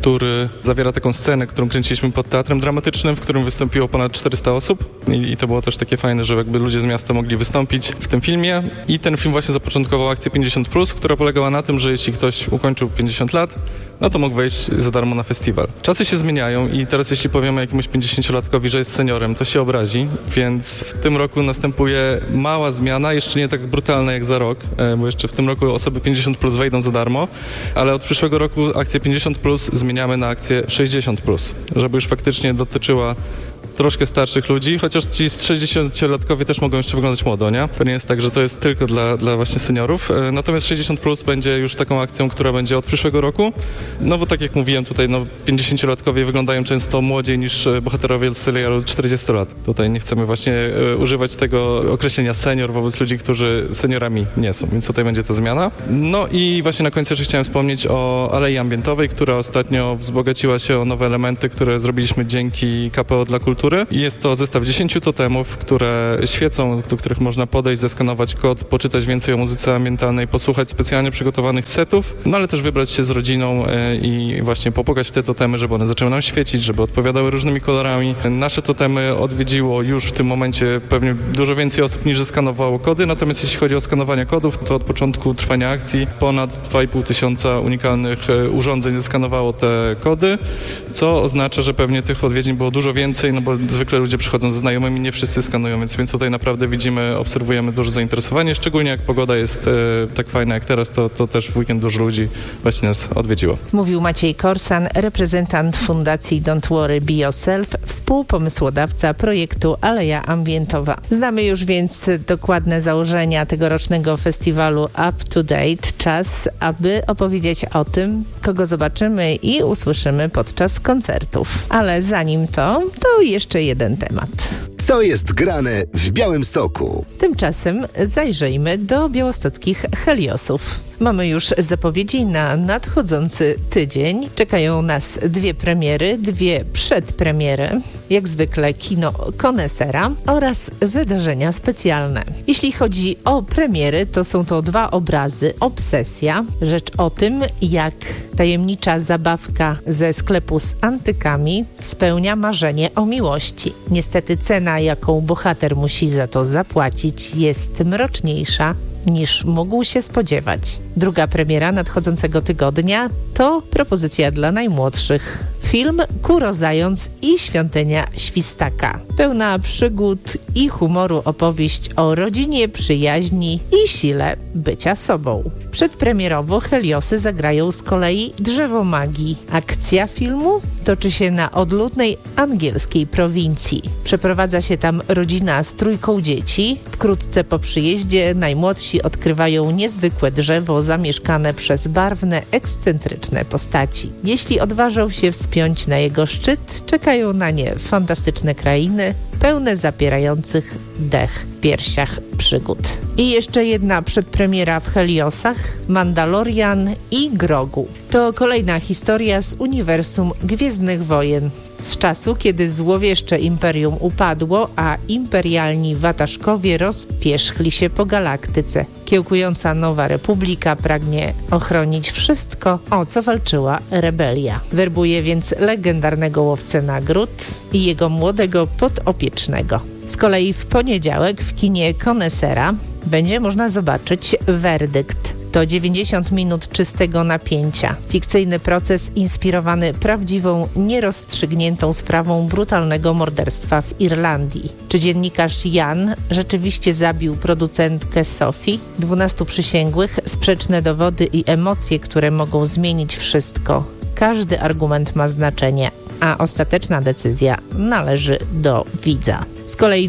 który zawiera taką scenę, którą kręciliśmy pod Teatrem Dramatycznym, w którym wystąpiło ponad 400 osób i to było też takie fajne, że jakby ludzie z miasta mogli wystąpić w tym filmie i ten film właśnie zapoczątkował akcję 50+, która polegała na tym, że jeśli ktoś ukończył 50 lat, no to mógł wejść za darmo na festiwal. Czasy się zmieniają i teraz jeśli powiemy jakiemuś 50-latkowi, że jest seniorem, to się obrazi, więc w tym roku następuje mała zmiana, jeszcze nie tak brutalna jak za rok, bo jeszcze w tym roku osoby 50+ wejdą za darmo, ale od przyszłego roku akcję 50+ zmieniamy na akcję 60+, żeby już faktycznie dotyczyła troszkę starszych ludzi, chociaż ci 60-latkowie też mogą jeszcze wyglądać młodo, nie? To nie jest tak, że to jest tylko dla właśnie seniorów. Natomiast 60+ będzie już taką akcją, która będzie od przyszłego roku. No bo tak jak mówiłem tutaj, 50-latkowie wyglądają często młodziej niż bohaterowie serialu 40 lat. Tutaj nie chcemy właśnie używać tego określenia senior wobec ludzi, którzy seniorami nie są, więc tutaj będzie ta zmiana. No i właśnie na końcu jeszcze chciałem wspomnieć o Alei Ambientowej, która ostatnio wzbogaciła się o nowe elementy, które zrobiliśmy dzięki KPO dla Kultury. Jest to zestaw 10 totemów, które świecą, do których można podejść, zeskanować kod, poczytać więcej o muzyce ambientalnej, posłuchać specjalnie przygotowanych setów, no ale też wybrać się z rodziną i właśnie popukać w te totemy, żeby one zaczęły nam świecić, żeby odpowiadały różnymi kolorami. Nasze totemy odwiedziło już w tym momencie pewnie dużo więcej osób niż zeskanowało kody, natomiast jeśli chodzi o skanowanie kodów, to od początku trwania akcji ponad 2500 unikalnych urządzeń zeskanowało te kody, co oznacza, że pewnie tych odwiedzin było dużo więcej, no bo zwykle ludzie przychodzą ze znajomymi, nie wszyscy skanują, więc tutaj naprawdę widzimy, obserwujemy duże zainteresowanie, szczególnie jak pogoda jest tak fajna jak teraz, to też w weekend dużo ludzi właśnie nas odwiedziło. Mówił Maciej Korsan, reprezentant Fundacji Don't Worry Be Yourself, współpomysłodawca projektu Aleja Ambientowa. Znamy już więc dokładne założenia tegorocznego festiwalu Up to Date. Czas, aby opowiedzieć o tym, kogo zobaczymy i usłyszymy podczas koncertów. Ale zanim to jeszcze jeden temat. Co jest grane w Białymstoku? Tymczasem zajrzyjmy do białostockich Heliosów. Mamy już zapowiedzi na nadchodzący tydzień. Czekają nas 2 premiery, 2 przedpremiery, jak zwykle kino konesera oraz wydarzenia specjalne. Jeśli chodzi o premiery, to są to 2 obrazy. Obsesja, rzecz o tym, jak tajemnicza zabawka ze sklepu z antykami spełnia marzenie o miłości. Niestety cena, jaką bohater musi za to zapłacić, jest mroczniejsza niż mógł się spodziewać. Druga premiera nadchodzącego tygodnia to propozycja dla najmłodszych. Film Kuro Zając i Świątynia Świstaka. Pełna przygód i humoru opowieść o rodzinie, przyjaźni i sile bycia sobą. Przedpremierowo Heliosy zagrają z kolei Drzewo Magii. Akcja filmu toczy się na odludnej angielskiej prowincji. Przeprowadza się tam rodzina z 3 dzieci. Wkrótce po przyjeździe najmłodsi odkrywają niezwykłe drzewo zamieszkane przez barwne, ekscentryczne postaci. Jeśli odważą się wspiąć na jego szczyt, czekają na nie fantastyczne krainy, pełne zapierających dech w piersiach przygód. I jeszcze jedna przedpremiera w Heliosach, Mandalorian i Grogu. To kolejna historia z uniwersum Gwiezdnych Wojen. Z czasu, kiedy złowieszcze imperium upadło, a imperialni wataszkowie rozpierzchli się po galaktyce. Kiełkująca Nowa Republika pragnie ochronić wszystko, o co walczyła rebelia. Werbuje więc legendarnego łowcę nagród i jego młodego podopiecznego. Z kolei w poniedziałek w kinie Konesera będzie można zobaczyć Werdykt. To 90 minut czystego napięcia. Fikcyjny proces inspirowany prawdziwą, nierozstrzygniętą sprawą brutalnego morderstwa w Irlandii. Czy dziennikarz Jan rzeczywiście zabił producentkę Sophie? 12 przysięgłych, sprzeczne dowody i emocje, które mogą zmienić wszystko. Każdy argument ma znaczenie, a ostateczna decyzja należy do widza. Z kolei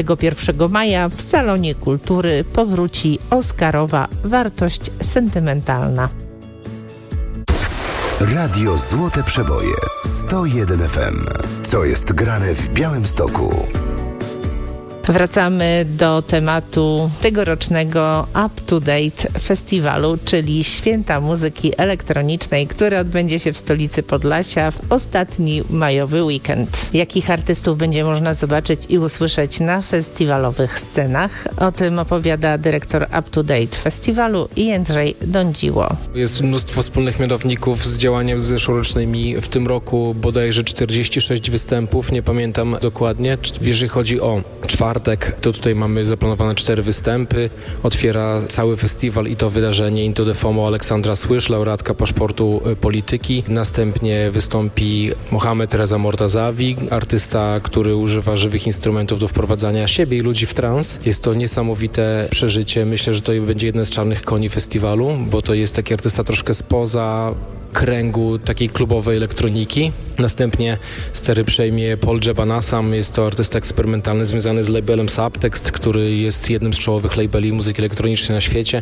21 maja w Salonie Kultury powróci Oscarowa wartość sentymentalna. Radio Złote Przeboje 101 FM. Co jest grane w Białymstoku? Wracamy do tematu tegorocznego Up to Date festiwalu, czyli Święta Muzyki Elektronicznej, które odbędzie się w stolicy Podlasia w ostatni majowy weekend. Jakich artystów będzie można zobaczyć i usłyszeć na festiwalowych scenach? O tym opowiada dyrektor Up to Date festiwalu Jędrzej Dądziło. Jest mnóstwo wspólnych mianowników z działaniem zeszłorocznymi. W tym roku bodajże 46 występów, nie pamiętam dokładnie. Jeżeli chodzi o czwartek, to tutaj mamy zaplanowane 4 występy. Otwiera cały festiwal i to wydarzenie Into the FOMO Aleksandra Słysz, laureatka paszportu polityki. Następnie wystąpi Mohamed Reza Mortazawi, artysta, który używa żywych instrumentów do wprowadzania siebie i ludzi w trans. Jest to niesamowite przeżycie. Myślę, że to będzie jeden z czarnych koni festiwalu, bo to jest taki artysta troszkę spoza kręgu takiej klubowej elektroniki. Następnie stery przejmie Paul Jebanasam. Jest to artysta eksperymentalny związany z labelem Subtext, który jest jednym z czołowych labeli muzyki elektronicznej na świecie.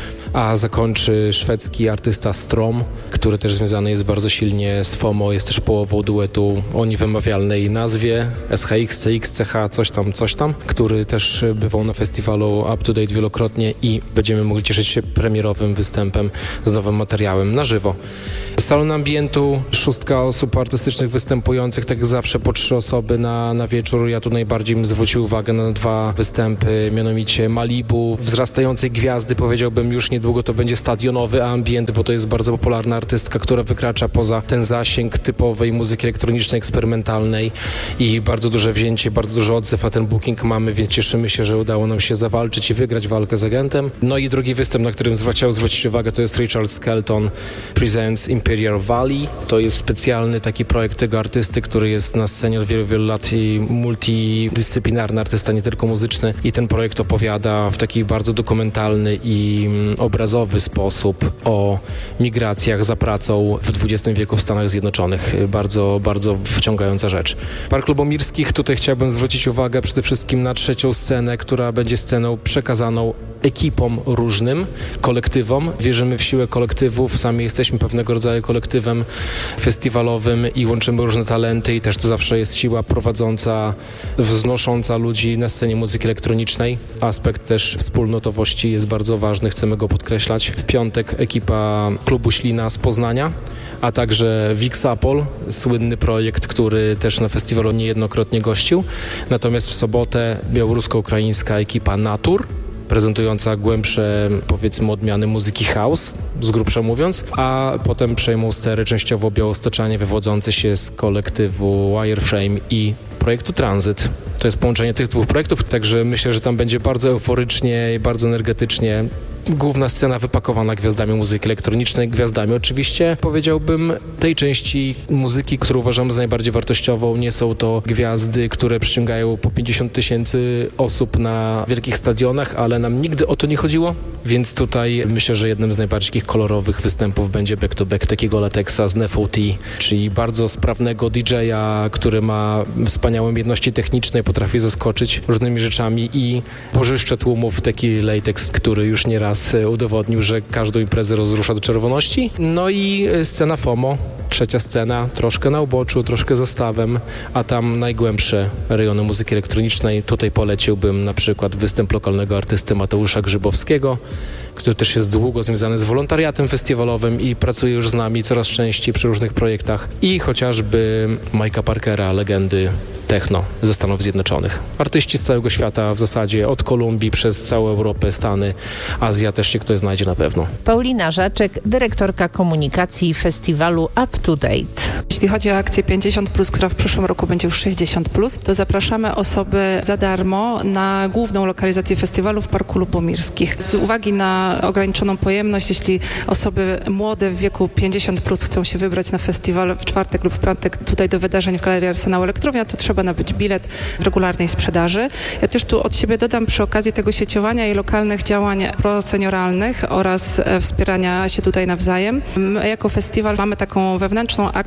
A zakończy szwedzki artysta Strom, który też związany jest bardzo silnie z FOMO, jest też połową duetu o niewymawialnej nazwie SHX, CX, CH, coś tam, który też bywał na festiwalu Up to Date wielokrotnie i będziemy mogli cieszyć się premierowym występem z nowym materiałem na żywo. Salon Ambientu, 6 osób artystycznych występujących, tak jak zawsze po 3 osoby na wieczór. Ja tu najbardziej bym zwrócił uwagę na 2 występy, mianowicie Malibu, wzrastającej gwiazdy, powiedziałbym już niedługo to będzie stadionowy ambient, bo to jest bardzo popularna artystka, która wykracza poza ten zasięg typowej muzyki elektronicznej, eksperymentalnej i bardzo duże wzięcie, bardzo duży odzew na ten booking mamy, więc cieszymy się, że udało nam się zawalczyć i wygrać walkę z agentem. No i drugi występ, na którym chciał zwrócić uwagę, to jest Richard Skelton Presents Imperial Valley. To jest specjalny taki projekt tego artysty, który jest na scenie od wielu, wielu lat i multidyscyplinarny artysta, nie tylko muzyczny, i ten projekt opowiada w taki bardzo dokumentalny i obrazowy sposób o migracjach za pracą w XX wieku w Stanach Zjednoczonych. Bardzo, bardzo wciągająca rzecz. Park Lubomirskich, tutaj chciałbym zwrócić uwagę przede wszystkim na 3. scenę, która będzie sceną przekazaną ekipom różnym, kolektywom. Wierzymy w siłę kolektywów, sami jesteśmy pewnego rodzaju kolektywem festiwalowym i łączymy różne talenty i też to zawsze jest siła prowadząca, wznosząca ludzi na scenie muzyki elektronicznej. Aspekt też wspólnotowości jest bardzo ważny, chcemy go podkreślać. W piątek ekipa klubu Ślina z Poznania, a także Vixapol, słynny projekt, który też na festiwalu niejednokrotnie gościł. Natomiast w sobotę białorusko-ukraińska ekipa Natur, prezentująca głębsze, powiedzmy, odmiany muzyki house, z grubsza mówiąc, a potem przejmą stery częściowo białostoczanie wywodzące się z kolektywu Wireframe i projektu Transit. To jest połączenie tych 2 projektów, także myślę, że tam będzie bardzo euforycznie i bardzo energetycznie. Główna scena wypakowana gwiazdami muzyki elektronicznej, gwiazdami oczywiście, powiedziałbym, tej części muzyki, którą uważam za najbardziej wartościową. Nie są to gwiazdy, które przyciągają po 50 000 osób na wielkich stadionach, ale nam nigdy o to nie chodziło, więc tutaj myślę, że jednym z najbardziej kolorowych występów będzie back-to-back takiego Latexa z NFOT, czyli bardzo sprawnego DJ-a, który ma wspaniałe umiejętności techniczne, potrafi zaskoczyć różnymi rzeczami i pożyszcze tłumów taki Latex, który już nieraz udowodnił, że każdą imprezę rozrusza do czerwoności. No i scena FOMO, 3. scena, troszkę na uboczu, troszkę za stawem, a tam najgłębsze rejony muzyki elektronicznej. Tutaj poleciłbym na przykład występ lokalnego artysty Mateusza Grzybowskiego, który też jest długo związany z wolontariatem festiwalowym i pracuje już z nami coraz częściej przy różnych projektach. I chociażby Mike'a Parkera, legendy techno ze Stanów Zjednoczonych. Artyści z całego świata w zasadzie, od Kolumbii przez całą Europę, Stany, Azja też się ktoś znajdzie na pewno. Paulina Żaczek, dyrektorka komunikacji festiwalu Up to Date. Jeśli chodzi o akcję 50+, która w przyszłym roku będzie już 60+, to zapraszamy osoby za darmo na główną lokalizację festiwalu w Parku Lubomirskich. Z uwagi na ograniczoną pojemność, jeśli osoby młode w wieku 50+ chcą się wybrać na festiwal w czwartek lub w piątek tutaj do wydarzeń w Galerii Arsenału Elektrownia, to trzeba nabyć bilet w regularnej sprzedaży. Ja też tu od siebie dodam przy okazji tego sieciowania i lokalnych działań prosenioralnych oraz wspierania się tutaj nawzajem. My jako festiwal mamy taką wewnętrzną akcję,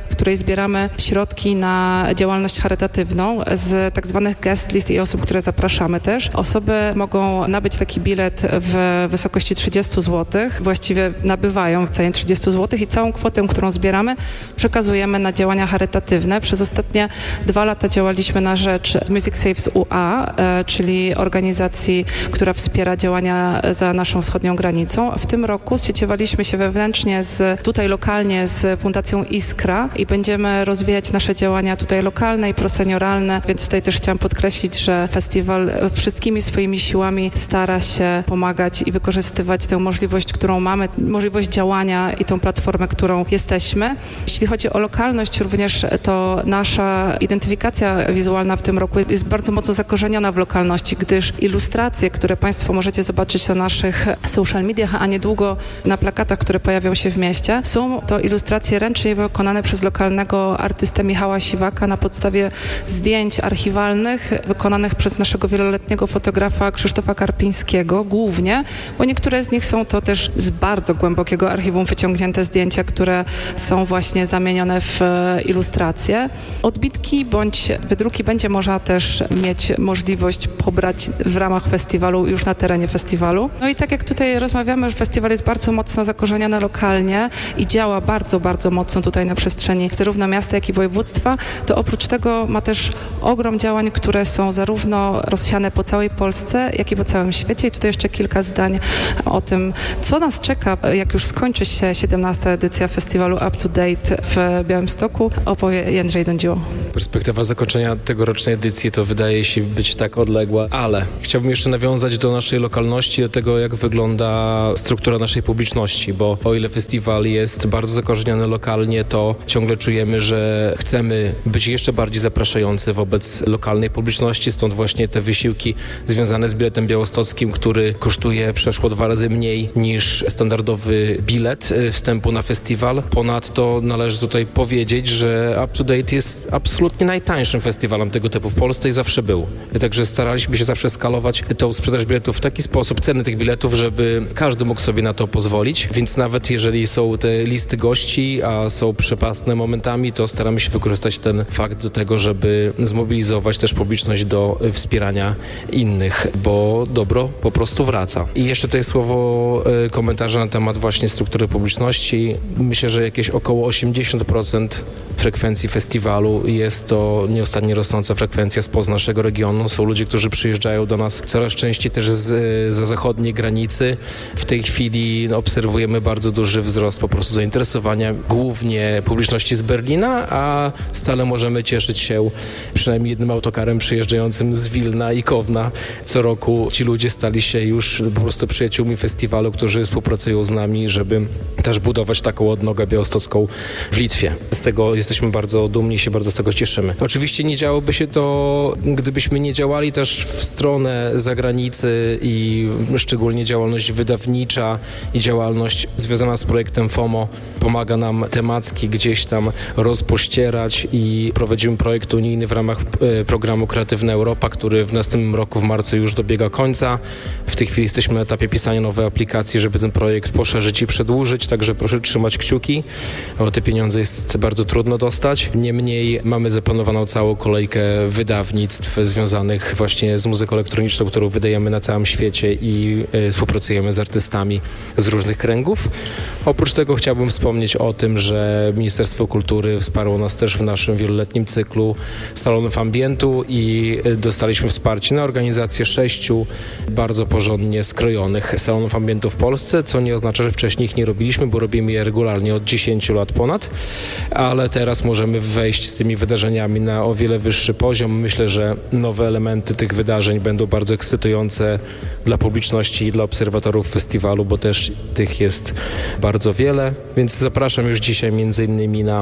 w której zbieramy środki na działalność charytatywną z tak zwanych guest list i osób, które zapraszamy też. Osoby mogą nabyć taki bilet w wysokości 30 zł. Właściwie nabywają w cenie 30 zł i całą kwotę, którą zbieramy, przekazujemy na działania charytatywne. Przez ostatnie 2 lata działaliśmy na rzecz Music Saves UA, czyli organizacji, która wspiera działania za naszą wschodnią granicą. W tym roku zsieciowaliśmy się wewnętrznie tutaj lokalnie z Fundacją Iskra i będziemy rozwijać nasze działania tutaj lokalne i prosenioralne, więc tutaj też chciałam podkreślić, że festiwal wszystkimi swoimi siłami stara się pomagać i wykorzystywać tę możliwość, którą mamy, możliwość działania i tą platformę, którą jesteśmy. Jeśli chodzi o lokalność również, to nasza identyfikacja wizualna w tym roku jest bardzo mocno zakorzeniona w lokalności, gdyż ilustracje, które Państwo możecie zobaczyć na naszych social mediach, a niedługo na plakatach, które pojawią się w mieście, są to ilustracje ręcznie wykonane przez lokalnego artystę Michała Siwaka na podstawie zdjęć archiwalnych wykonanych przez naszego wieloletniego fotografa Krzysztofa Karpińskiego głównie, bo niektóre z nich są to też z bardzo głębokiego archiwum wyciągnięte zdjęcia, które są właśnie zamienione w ilustracje. Odbitki bądź wydruki będzie można też mieć możliwość pobrać w ramach festiwalu, już na terenie festiwalu. No i tak jak tutaj rozmawiamy, że festiwal jest bardzo mocno zakorzeniony lokalnie i działa bardzo, bardzo mocno tutaj na przestrzeni zarówno miasta, jak i województwa, to oprócz tego ma też ogrom działań, które są zarówno rozsiane po całej Polsce, jak i po całym świecie. I tutaj jeszcze kilka zdań o tym, co nas czeka, jak już skończy się 17. edycja festiwalu Up to Date w Białymstoku, opowie Jędrzej Dądziło. Perspektywa zakończenia tegorocznej edycji to wydaje się być tak odległa, ale chciałbym jeszcze nawiązać do naszej lokalności, do tego, jak wygląda struktura naszej publiczności, bo o ile festiwal jest bardzo zakorzeniony lokalnie, to ciągle czujemy, że chcemy być jeszcze bardziej zapraszający wobec lokalnej publiczności, stąd właśnie te wysiłki związane z biletem białostockim, który kosztuje przeszło 2 razy mniej niż standardowy bilet wstępu na festiwal. Ponadto należy tutaj powiedzieć, że Up to Date jest absolutnie najtańszym festiwalem tego typu w Polsce i zawsze był. Także staraliśmy się zawsze skalować tą sprzedaż biletów w taki sposób, ceny tych biletów, żeby każdy mógł sobie na to pozwolić, więc nawet jeżeli są te listy gości, a są przepastne momentami, to staramy się wykorzystać ten fakt do tego, żeby zmobilizować też publiczność do wspierania innych, bo dobro po prostu wraca. I jeszcze tutaj słowo komentarza na temat właśnie struktury publiczności. Myślę, że jakieś około 80% frekwencji festiwalu jest to nieustannie rosnąca frekwencja spoza naszego regionu. Są ludzie, którzy przyjeżdżają do nas coraz częściej też za zachodniej granicy. W tej chwili obserwujemy bardzo duży wzrost po prostu zainteresowania głównie publiczności z Berlina, a stale możemy cieszyć się przynajmniej jednym autokarem przyjeżdżającym z Wilna i Kowna. Co roku ci ludzie stali się już po prostu przyjaciółmi festiwalu, którzy współpracują z nami, żeby też budować taką odnogę białostocką w Litwie. Z tego jesteśmy bardzo dumni i się bardzo z tego cieszymy. Oczywiście nie działoby się to, gdybyśmy nie działali też w stronę zagranicy i szczególnie działalność wydawnicza i działalność związana z projektem FOMO pomaga nam temacki gdzieś tam rozpościerać i prowadzimy projekt unijny w ramach programu Kreatywna Europa, który w następnym roku w marcu już dobiega końca. W tej chwili jesteśmy na etapie pisania nowej aplikacji, żeby ten projekt poszerzyć i przedłużyć, także proszę trzymać kciuki, bo te pieniądze jest bardzo trudno dostać. Niemniej mamy zaplanowaną całą kolejkę wydawnictw związanych właśnie z muzyką elektroniczną, którą wydajemy na całym świecie i współpracujemy z artystami z różnych kręgów. Oprócz tego chciałbym wspomnieć o tym, że Ministerstwo Kultury wsparło nas też w naszym wieloletnim cyklu salonów ambientu i dostaliśmy wsparcie na organizację 6 bardzo porządnie skrojonych salonów ambientu w Polsce, co nie oznacza, że wcześniej ich nie robiliśmy, bo robimy je regularnie od 10 lat ponad, ale teraz możemy wejść z tymi wydarzeniami na o wiele wyższy poziom. Myślę, że nowe elementy tych wydarzeń będą bardzo ekscytujące dla publiczności i dla obserwatorów festiwalu, bo też tych jest bardzo wiele, więc zapraszam już dzisiaj między innymi na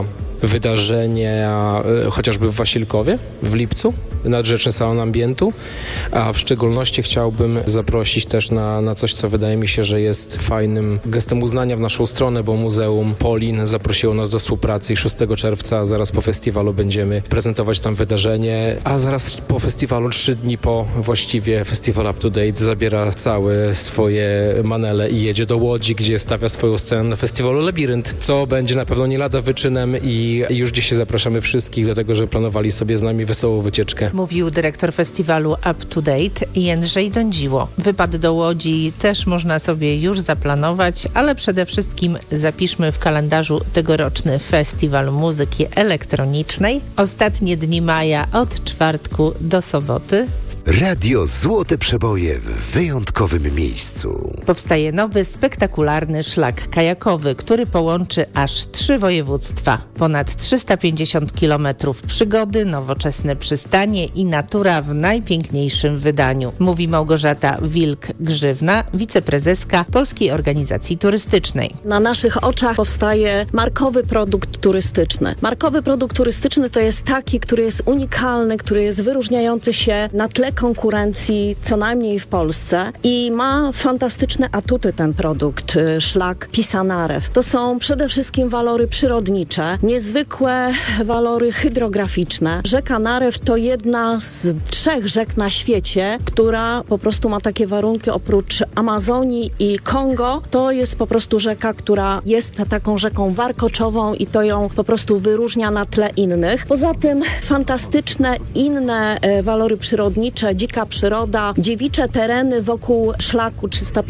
wydarzenia chociażby w Wasilkowie w lipcu, Nadrzeczny Salon Ambientu, a w szczególności chciałbym zaprosić też na coś, co wydaje mi się, że jest fajnym gestem uznania w naszą stronę, bo Muzeum Polin zaprosiło nas do współpracy i 6 czerwca, zaraz po festiwalu będziemy prezentować tam wydarzenie, a zaraz po festiwalu, 3 dni po właściwie festiwal Up to Date zabiera całe swoje manele i jedzie do Łodzi, gdzie stawia swoją scenę na festiwalu Labirynt, co będzie na pewno nie lada wyczynem i i już dzisiaj zapraszamy wszystkich do tego, żeby planowali sobie z nami wesołą wycieczkę. Mówił dyrektor festiwalu Up to Date Jędrzej Dądziło. Wypad do Łodzi też można sobie już zaplanować, ale przede wszystkim zapiszmy w kalendarzu tegoroczny Festiwal Muzyki Elektronicznej. Ostatnie dni maja od czwartku do soboty. Radio Złote Przeboje w wyjątkowym miejscu. Powstaje nowy, spektakularny szlak kajakowy, który połączy aż 3 województwa. Ponad 350 km przygody, nowoczesne przystanie i natura w najpiękniejszym wydaniu. Mówi Małgorzata Wilk-Grzywna, wiceprezeska Polskiej Organizacji Turystycznej. Na naszych oczach powstaje markowy produkt turystyczny. Markowy produkt turystyczny to jest taki, który jest unikalny, który jest wyróżniający się na tle konkurencji, co najmniej w Polsce, i ma fantastyczne atuty ten produkt, szlak Pisanarew. To są przede wszystkim walory przyrodnicze, niezwykłe walory hydrograficzne. Rzeka Narew to jedna z 3 rzek na świecie, która po prostu ma takie warunki. Oprócz Amazonii i Kongo, to jest po prostu rzeka, która jest taką rzeką warkoczową i to ją po prostu wyróżnia na tle innych. Poza tym fantastyczne inne walory przyrodnicze, dzika przyroda, dziewicze tereny wokół szlaku,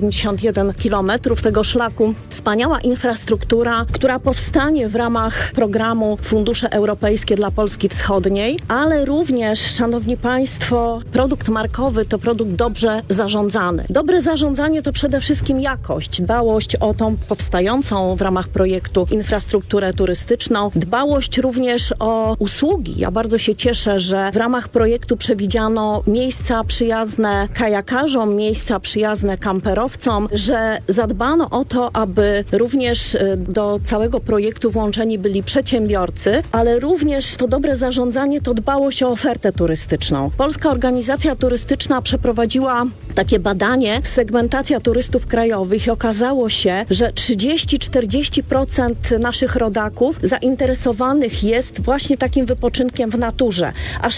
351 km tego szlaku, wspaniała infrastruktura, która powstanie w ramach programu Fundusze Europejskie dla Polski Wschodniej, ale również, szanowni państwo, produkt markowy to produkt dobrze zarządzany. Dobre zarządzanie to przede wszystkim jakość, dbałość o tą powstającą w ramach projektu infrastrukturę turystyczną, dbałość również o usługi. Ja bardzo się cieszę, że w ramach projektu przewidziano miejsca przyjazne kajakarzom, miejsca przyjazne kamperowcom, że zadbano o to, aby również do całego projektu włączeni byli przedsiębiorcy, ale również to dobre zarządzanie to dbałość o ofertę turystyczną. Polska Organizacja Turystyczna przeprowadziła takie badanie, segmentacja turystów krajowych, i okazało się, że 30-40% naszych rodaków zainteresowanych jest właśnie takim wypoczynkiem w naturze, a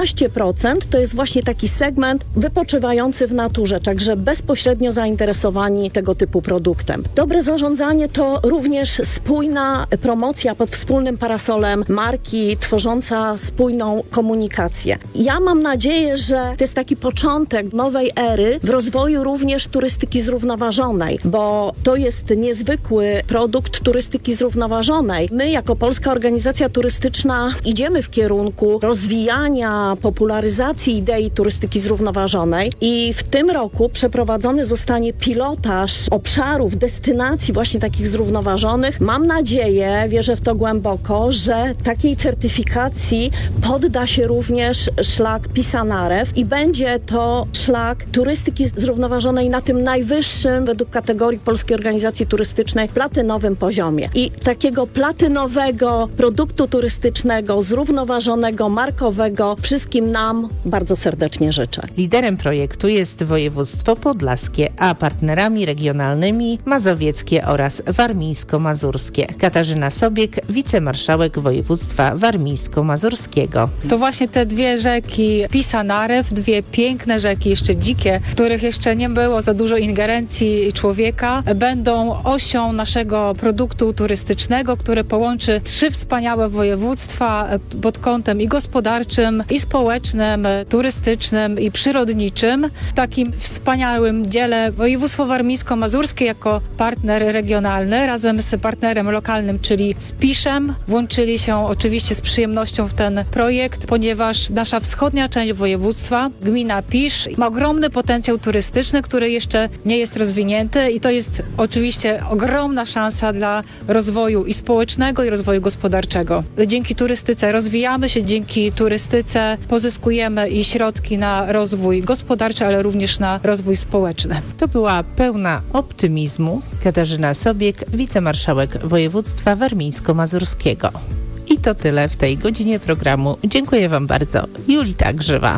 16% to jest właśnie taki segment wypoczywający w naturze, także bezpośrednio zainteresowani tego typu produktem. Dobre zarządzanie to również spójna promocja pod wspólnym parasolem marki, tworząca spójną komunikację. Ja mam nadzieję, że to jest taki początek nowej ery w rozwoju również turystyki zrównoważonej, bo to jest niezwykły produkt turystyki zrównoważonej. My jako Polska Organizacja Turystyczna idziemy w kierunku rozwijania, popularyzacji idei turystyki zrównoważonej i w tym roku przeprowadzony zostanie pilotaż obszarów, destynacji właśnie takich zrównoważonych. Mam nadzieję, wierzę w to głęboko, że takiej certyfikacji podda się również szlak Pisanarew i będzie to szlak turystyki zrównoważonej na tym najwyższym według kategorii Polskiej Organizacji Turystycznej platynowym poziomie. I takiego platynowego produktu turystycznego, zrównoważonego, markowego wszystkim nam bardzo serdecznie życzę. Liderem projektu jest województwo podlaskie, a partnerami regionalnymi mazowieckie oraz warmińsko-mazurskie. Katarzyna Sobiek, wicemarszałek województwa warmińsko-mazurskiego. To właśnie te 2 rzeki Pisanarew, 2 piękne rzeki, jeszcze dzikie, w których jeszcze nie było za dużo ingerencji człowieka, będą osią naszego produktu turystycznego, który połączy 3 wspaniałe województwa pod kątem i gospodarczym, i społecznym, turystycznym i przyrodniczym. W takim wspaniałym dziele województwo warmińsko-mazurskie jako partner regionalny razem z partnerem lokalnym, czyli z Piszem, włączyli się oczywiście z przyjemnością w ten projekt, ponieważ nasza wschodnia część województwa, gmina Pisz, ma ogromny potencjał turystyczny, który jeszcze nie jest rozwinięty i to jest oczywiście ogromna szansa dla rozwoju i społecznego, i rozwoju gospodarczego. Dzięki turystyce rozwijamy się, dzięki turystyce pozyskujemy i środki na rozwój gospodarczy, ale również na rozwój społeczny. To była pełna optymizmu Katarzyna Sobiek, wicemarszałek województwa warmińsko-mazurskiego. I to tyle w tej godzinie programu. Dziękuję Wam bardzo. Julita Grzywa.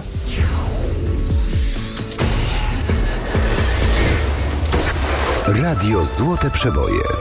Radio Złote Przeboje.